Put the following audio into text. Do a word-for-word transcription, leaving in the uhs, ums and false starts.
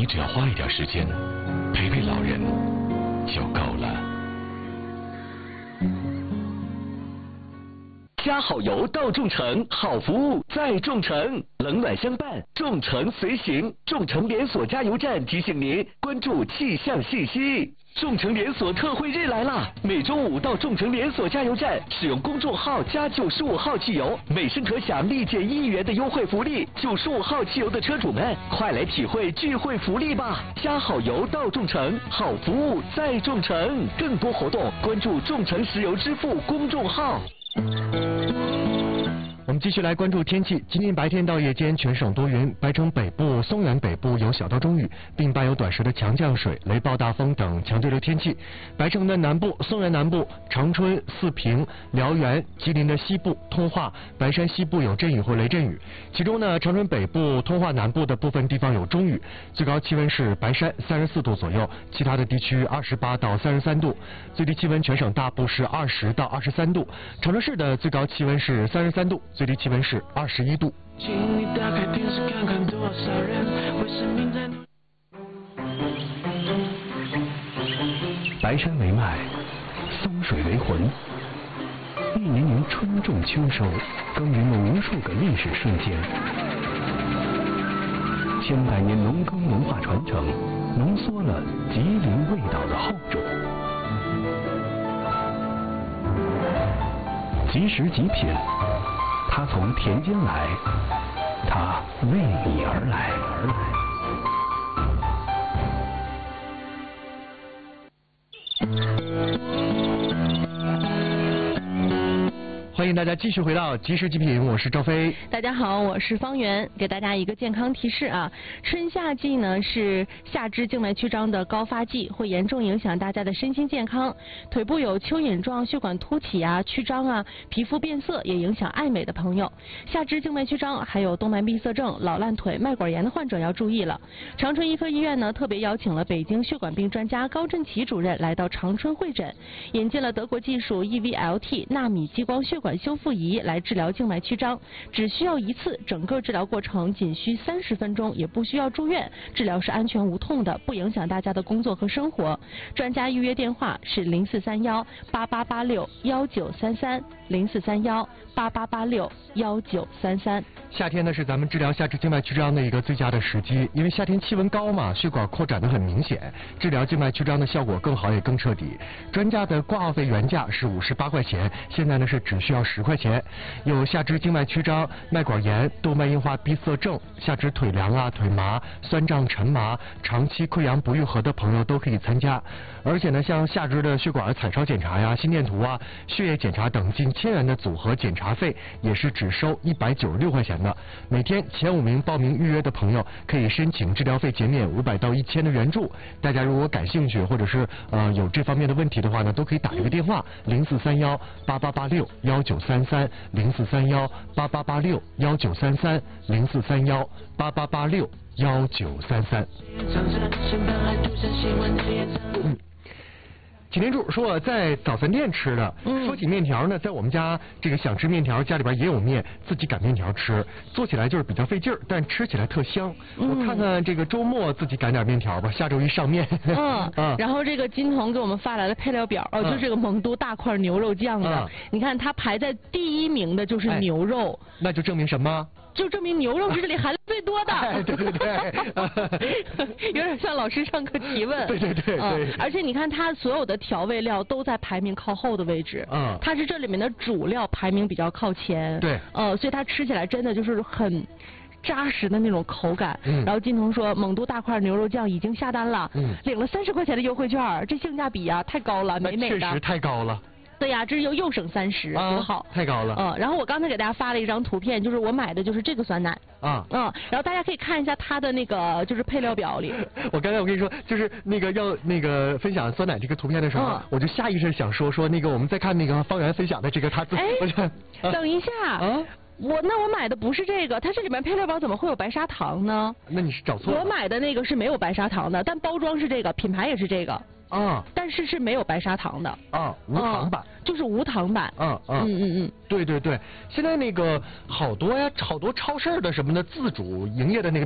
你只要花一点时间陪陪老人就够了。加好油到众诚，好服务在众诚，冷暖相伴，众诚随行。众诚连锁加油站提醒您关注气象信息。众诚连锁特惠日来啦！每周五到众诚连锁加油站使用公众号加九十五号汽油，每升可享立减一元的优惠福利。九十五号汽油的车主们，快来体会聚会福利吧！加好油到众诚，好服务在众诚。更多活动关注众诚石油支付公众号。 我们继续来关注天气。今天白天到夜间全省多云，白城北部、松原北部有小到中雨，并伴有短时的强降水、雷暴大风等强对流天气。白城的南部、松原南部、长春、四平、辽源、吉林的西部、通化、白山西部有阵雨或雷阵雨。其中呢，长春北部、通化南部的部分地方有中雨，最高气温是白山三十四度左右，其他的地区二十八到三十三度。最低气温全省大部是二十到二十三度。长春市的最高气温是三十三度。最低气温是二十一度。 请你打开电视看看多少人为生命在。 白山为脉，松水为魂。一年年春种秋收，耕耘了无数个历史瞬间。千百年农耕文化传承，浓缩了吉林味道的厚重。即食即品。他从田间来，他为你而来。而来。 欢迎大家继续回到即时极品，我是赵飞。 大家好，我是方圆，给大家一个健康提示啊，春夏季呢是下肢静脉曲张的高发季，会严重影响大家的身心健康。腿部有蚯蚓状血管凸起啊、曲张啊，皮肤变色也影响爱美的朋友。下肢静脉曲张还有动脉闭塞症、老烂腿、脉管炎的患者要注意了。长春医科医院呢特别邀请了北京血管病专家高振奇主任来到长春会诊，引进了德国技术 E V L T 纳米激光血管修复仪来治疗静脉曲张，只需要一次，整个治疗过程仅需三十分钟，也不需要住院，治疗是安全无痛的，不影响大家的工作和生活。专家预约电话是零四三幺八八八六幺九三三零四三幺八八八六幺九三三。 夏天呢是咱们治疗下肢静脉曲张的一个最佳的时机，因为夏天气温高嘛，血管扩展的很明显，治疗静脉曲张的效果更好也更彻底。专家的挂号费原价是五十八块钱，现在呢是只需要十块钱。有下肢静脉曲张、脉管炎、动脉硬化闭塞症、下肢腿凉啊、腿麻、酸胀沉麻、长期溃疡不愈合的朋友都可以参加。而且呢，像下肢的血管彩超检查呀、心电图啊、血液检查等近千元的组合检查费，也是只收一百九十六块钱的。每天前五名报名预约的朋友可以申请治疗费减免五百到一千的援助。大家如果感兴趣或者是呃有这方面的问题的话呢，都可以打这个电话零四三幺八八八六幺九三三零四三幺八八八六幺九三三零四三幺八八八六幺九三三。嗯。擎天柱说在早饭店吃的，嗯、说起面条呢，在我们家这个想吃面条，家里边也有面，自己擀面条吃，做起来就是比较费劲儿，但吃起来特香。嗯、我看看这个周末自己擀点面条吧，下周一上面。 嗯啊。然后这个金童给我们发来了配料表，哦，就是这个蒙都大块牛肉酱的。嗯、你看它排在第一名的就是牛肉， 哎、那就证明什么？ 就证明牛肉是这里含量最多的。 哎、对对对。有点像老师上课提问。 对对对对。 嗯、而且你看它所有的调味料都在排名靠后的位置。嗯。它是这里面的主料排名比较靠前。 对。 呃，所以它吃起来真的就是很扎实的那种口感。嗯。然后金童说，蒙都大块牛肉酱已经下单了，嗯，领了三十块钱的优惠券，这性价比呀、啊、太高了，美美的。 确实太高了。 对呀，这又又省三十，多好！ 太高了。 嗯，然后我刚才给大家发了一张图片，就是我买的就是这个酸奶。啊。嗯，然后大家可以看一下它的那个就是配料表里。 我刚才我跟你说，就是那个要那个分享酸奶这个图片的时候，嗯、我就下意识想说说那个我们再看那个方圆分享的这个他自己。 哎，啊、等一下。啊。我那我买的不是这个，它这里面配料表怎么会有白砂糖呢？ 那你是找错了。 我买的那个是没有白砂糖的，但包装是这个，品牌也是这个。啊，但是是没有白砂糖的。 啊，无糖版。 嗯、就是无糖版。 嗯嗯嗯嗯嗯。 对对对，现在那个好多呀，好多超市的什么的自主营业的那个。